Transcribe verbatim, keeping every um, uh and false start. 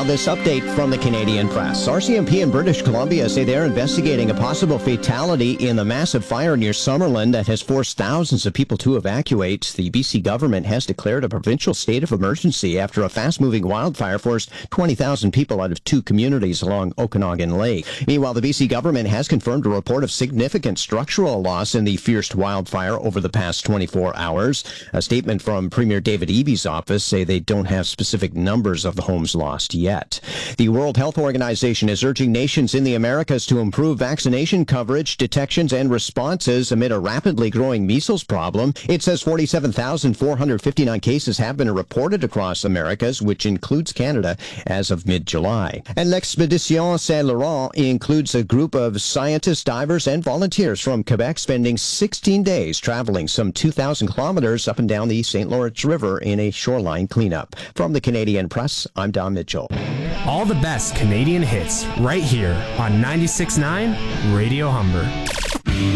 Now, this update from the Canadian Press. R C M P in British Columbia say they're investigating a possible fatality in the massive fire near Summerland that has forced thousands of people to evacuate. The B C government has declared a provincial state of emergency after a fast-moving wildfire forced twenty thousand people out of two communities along Okanagan Lake. Meanwhile, the B C government has confirmed a report of significant structural loss in the fierce wildfire over the past twenty-four hours. A statement from Premier David Eby's office say they don't have specific numbers of the homes lost yet. The World Health Organization is urging nations in the Americas to improve vaccination coverage, detections, and responses amid a rapidly growing measles problem. It says forty-seven thousand four hundred fifty-nine cases have been reported across Americas, which includes Canada, as of mid-July. And l'Expedition Saint-Laurent includes a group of scientists, divers, and volunteers from Quebec spending sixteen days traveling some two thousand kilometers up and down the Saint Lawrence River in a shoreline cleanup. From the Canadian Press, I'm Don Mitchell. All the best Canadian hits right here on ninety-six point nine Radio Humber.